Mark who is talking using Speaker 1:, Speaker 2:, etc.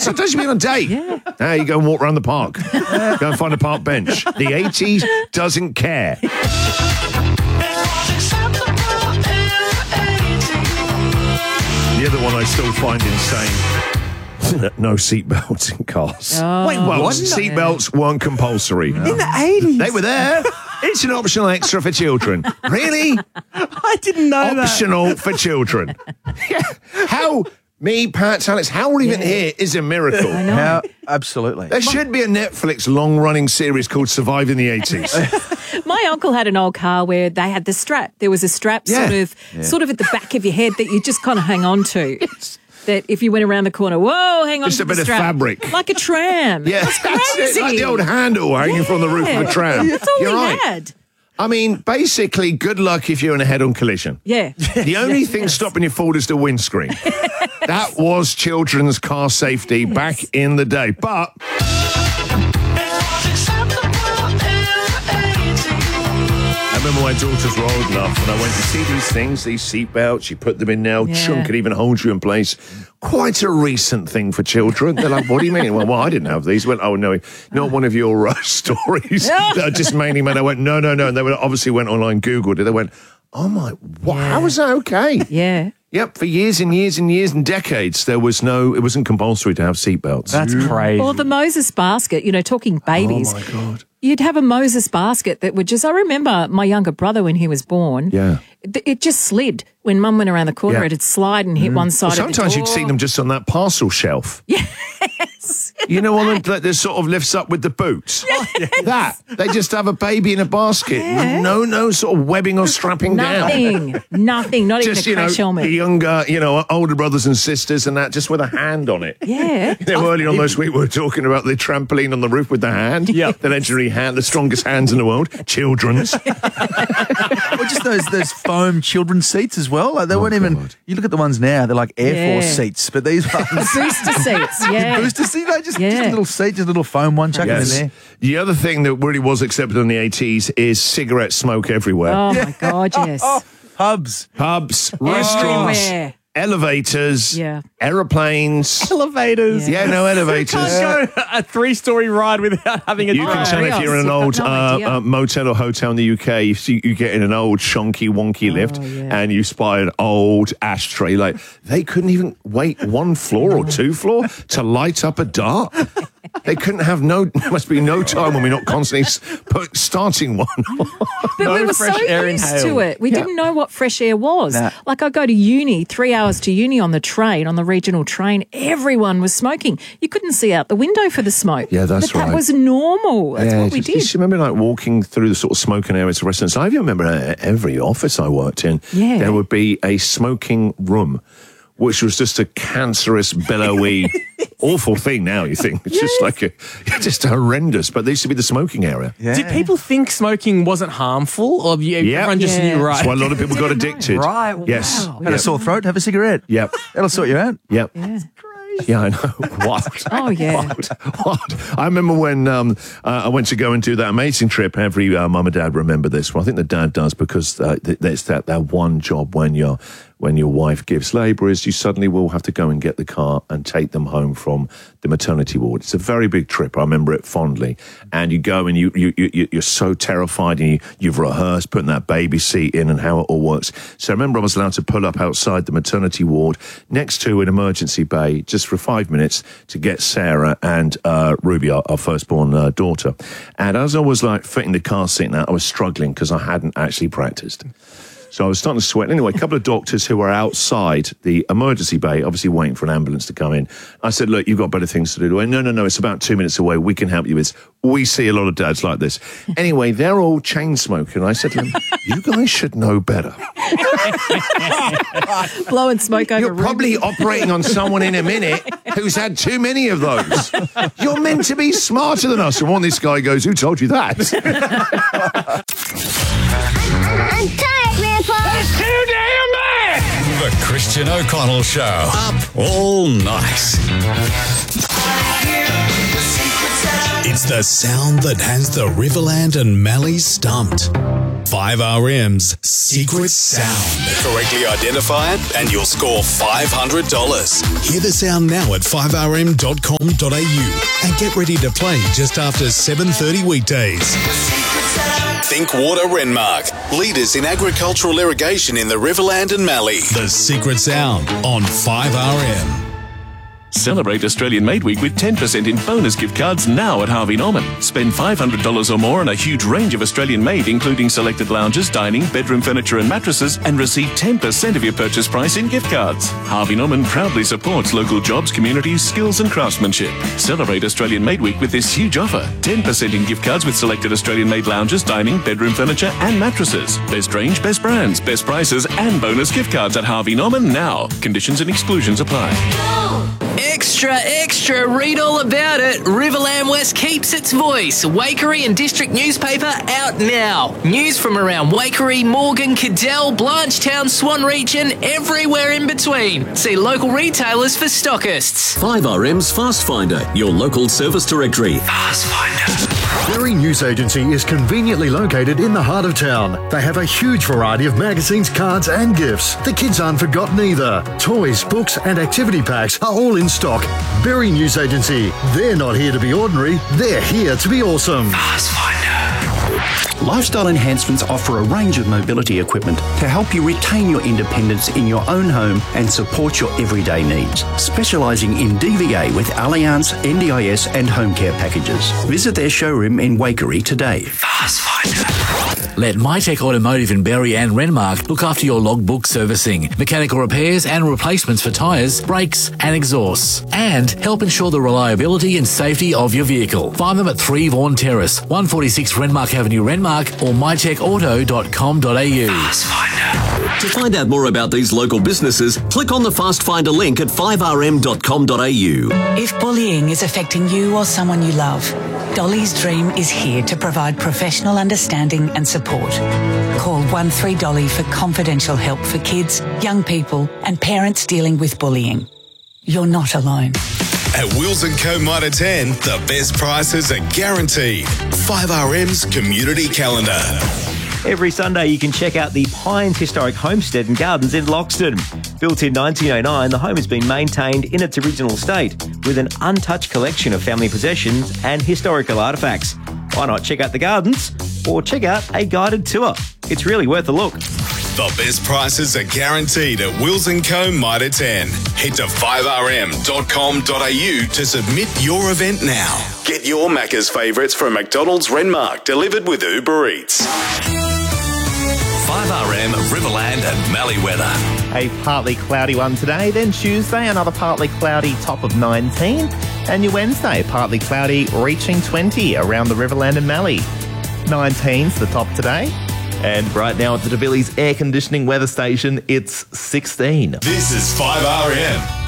Speaker 1: Sometimes you mean on a date.
Speaker 2: Yeah.
Speaker 1: Now you go and walk around the park. Go and find a park bench. The 80s doesn't care. The other one I still find insane. No seatbelts in cars.
Speaker 2: Oh.
Speaker 1: Wait, well, seatbelts weren't compulsory.
Speaker 3: In the 80s.
Speaker 1: They were there. It's an optional extra for children. Really?
Speaker 3: I didn't know that.
Speaker 1: Optional for children. Yeah. How, me, Pat, Alex, how we're even here is a miracle.
Speaker 2: I know.
Speaker 3: How, absolutely.
Speaker 1: There should be a Netflix long-running series called Survive in the 80s.
Speaker 2: My uncle had an old car where they had the strap. There was a strap sort of at the back of your head that you just kind of hang on to. That if you went around the corner, whoa, hang on
Speaker 1: Just
Speaker 2: to
Speaker 1: a bit
Speaker 2: the
Speaker 1: of
Speaker 2: strap.
Speaker 1: fabric.
Speaker 2: Like a tram.
Speaker 1: Yeah,
Speaker 2: That's
Speaker 1: that's
Speaker 2: crazy.
Speaker 1: it. Like the old handle hanging from the roof of a tram.
Speaker 2: That's all
Speaker 1: You're
Speaker 2: we
Speaker 1: right.
Speaker 2: had.
Speaker 1: I mean, basically, good luck if you're in a head-on collision.
Speaker 2: Yeah.
Speaker 1: The only thing stopping you forward is the windscreen. That was children's car safety back in the day. But I remember my daughters were old enough and I went to see these things, these seatbelts, you put them in now, chunk, it even holds you in place. Quite a recent thing for children. They're like, what do you mean? Well, I didn't have these. Went, oh, no, not one of your stories that I just mainly meant. I went, no. And they obviously went online, Googled it. They went, oh, my, how is that okay?
Speaker 2: Yeah.
Speaker 1: Yep, for years and years and years and decades, it wasn't compulsory to have seatbelts.
Speaker 3: That's crazy.
Speaker 2: Or the Moses basket, talking babies.
Speaker 1: Oh, my God.
Speaker 2: You'd have a Moses basket that would just, I remember my younger brother when he was born.
Speaker 1: Yeah.
Speaker 2: It just slid. When Mum went around the corner,
Speaker 1: Yeah.
Speaker 2: it'd slide and hit one side of the door.
Speaker 1: Sometimes you'd see them just on that parcel shelf.
Speaker 2: Yes.
Speaker 1: You know, one that sort of lifts up with the boots. Yes. That. They just have a baby in a basket.
Speaker 2: Yeah.
Speaker 1: No sort of webbing or strapping down.
Speaker 2: Nothing. Not
Speaker 1: Just,
Speaker 2: even a crash helmet.
Speaker 1: the younger, older brothers and sisters and that, just with a hand on it.
Speaker 2: Yeah.
Speaker 1: Early on this week, we were talking about the trampoline on the roof with the hand.
Speaker 3: Yeah.
Speaker 1: The legendary hand, the strongest hands in the world. Children's.
Speaker 3: Or just those foam children's seats as well. Like they weren't even.
Speaker 1: God.
Speaker 3: You look at the ones now; they're like Air Force seats. But these ones,
Speaker 2: Booster seats. Yeah.
Speaker 3: booster seats, just a little seat, just a little foam one, chuck it in there.
Speaker 1: The other thing that really was accepted in the 80s is cigarette smoke everywhere.
Speaker 2: Oh, my God, yes.
Speaker 3: Pubs,
Speaker 1: Pubs, restaurants,
Speaker 2: Everywhere.
Speaker 1: elevators, aeroplanes.
Speaker 3: elevators.
Speaker 1: Yeah, no elevators.
Speaker 3: Can't go a 3-story ride without having a.
Speaker 1: You can tell if you're in an old
Speaker 2: I've got no idea.
Speaker 1: motel or hotel in the UK, you get in an old shonky wonky lift
Speaker 2: yeah.
Speaker 1: and you spy an old ashtray. Like, they couldn't even wait one floor or two floor to light up a dart. They couldn't have there must be no time when we're not constantly starting one.
Speaker 2: But
Speaker 3: No
Speaker 2: we were
Speaker 3: fresh
Speaker 2: so
Speaker 3: air
Speaker 2: used
Speaker 3: inhaled.
Speaker 2: to it. We didn't know what fresh air was.
Speaker 3: Nah.
Speaker 2: Like I go to uni, 3 hours to uni on the train, on the regional train. Everyone was smoking. You couldn't see out the window for the smoke.
Speaker 1: Yeah, that's
Speaker 2: but
Speaker 1: right.
Speaker 2: That was normal. That's what we did.
Speaker 1: Just remember, like, walking through the sort of smoking areas of restaurants. I even remember every office I worked in, there would be a smoking room, which was just a cancerous, billowy, awful thing now, you think. It's just like just horrendous. But there used to be the smoking area.
Speaker 3: Yeah.
Speaker 4: Did people think smoking wasn't harmful, or everyone just knew right?
Speaker 1: That's why a lot of people got addicted.
Speaker 3: Right.
Speaker 1: Yes.
Speaker 2: Wow.
Speaker 3: Had a sore throat? Have a cigarette.
Speaker 1: Yep.
Speaker 3: That'll sort you out.
Speaker 1: Yep.
Speaker 2: Yeah.
Speaker 1: Yeah, I know. What?
Speaker 2: Oh, yeah.
Speaker 1: What? I remember when I went to go and do that amazing trip. Every mum and dad remember this. Well, I think the dad does because there's that one job when your wife gives labour is you suddenly will have to go and get the car and take them home from the maternity ward. It's a very big trip. I remember it fondly. And you go and you're so terrified and you've rehearsed putting that baby seat in and how it all works. So I remember I was allowed to pull up outside the maternity ward next to an emergency bay just for 5 minutes to get Sarah and Ruby, our firstborn daughter. And as I was like fitting the car seat now, I was struggling because I hadn't actually practiced. So I was starting to sweat. Anyway, a couple of doctors who were outside the emergency bay, obviously waiting for an ambulance to come in. I said, look, you've got better things to do. They went, no, it's about 2 minutes away. We can help you with this. We see a lot of dads like this. Anyway, they're all chain smoking. I said to them, you guys should know better.
Speaker 2: Blowing smoke over
Speaker 1: You're probably operating on someone in a minute who's had too many of those. You're meant to be smarter than us. And one this guy goes, who told you that?
Speaker 5: I'm tired, Grandpa.
Speaker 6: That's too damn bad! The Christian O'Connell Show. Up all night. It's the sound that has the Riverland and Mallee stumped. 5RM's Secret Sound. Correctly identify it and you'll score $500. Hear the sound now at 5rm.com.au and get ready to play just after 7:30 weekdays. Think Water Renmark, leaders in agricultural irrigation in the Riverland and Mallee. The Secret Sound on 5RM.
Speaker 7: Celebrate Australian Made Week with 10% in bonus gift cards now at Harvey Norman. Spend $500 or more on a huge range of Australian made, including selected lounges, dining, bedroom furniture and mattresses, and receive 10% of your purchase price in gift cards. Harvey Norman proudly supports local jobs, communities, skills and craftsmanship. Celebrate Australian Made Week with this huge offer. 10% in gift cards with selected Australian made lounges, dining, bedroom furniture and mattresses. Best range, best brands, best prices and bonus gift cards at Harvey Norman now. Conditions and exclusions apply.
Speaker 8: Extra, extra, read all about it. Riverland West keeps its voice. Waikerie and District newspaper out now. News from around Waikerie, Morgan, Cadell, Blanchetown, Swan Reach and everywhere in between. See local retailers for stockists.
Speaker 9: 5RM's Fast Finder, your local service directory.
Speaker 8: Fast Finder.
Speaker 10: Berry News Agency is conveniently located in the heart of town. They have a huge variety of magazines, cards and gifts. The kids aren't forgotten either. Toys, books and activity packs are all in stock. Berry News Agency. They're not here to be ordinary. They're here to be awesome.
Speaker 8: Fast Finder.
Speaker 11: Lifestyle Enhancements offer a range of mobility equipment to help you retain your independence in your own home and support your everyday needs. Specialising in DVA with Allianz, NDIS and home care packages. Visit their showroom in Waikerie today.
Speaker 8: Fast Finder.
Speaker 12: Let MyTech Automotive in Berry and Renmark look after your logbook servicing, mechanical repairs and replacements for tyres, brakes and exhausts, and help ensure the reliability and safety of your vehicle. Find them at 3 Vaughan Terrace, 146 Renmark Avenue, Renmark or mytechauto.com.au.
Speaker 8: Fast Finder.
Speaker 9: To find out more about these local businesses, click on the Fast Finder link at 5rm.com.au.
Speaker 13: If bullying is affecting you or someone you love, Dolly's Dream is here to provide professional understanding and support. Call 13Dolly for confidential help for kids, young people and parents dealing with bullying. You're not alone.
Speaker 6: At Wills & Co. Mitre 10, the best prices are guaranteed. 5RM's Community Calendar.
Speaker 14: Every Sunday you can check out the Pines Historic Homestead and Gardens in Loxton. Built in 1909, the home has been maintained in its original state with an untouched collection of family possessions and historical artefacts. Why not check out the gardens or check out a guided tour? It's really worth a look.
Speaker 6: The best prices are guaranteed at Wills & Co. Mitre 10. Head to 5rm.com.au to submit your event now. Get your Macca's favourites from McDonald's Renmark delivered with Uber Eats.
Speaker 15: 5RM Riverland and Mallee weather.
Speaker 16: A partly cloudy one today, then Tuesday another partly cloudy top of 19, and your Wednesday partly cloudy reaching 20 around the Riverland and Mallee. 19's the top today, and right now at the DeVillies air conditioning weather station it's 16.
Speaker 6: This is 5RM.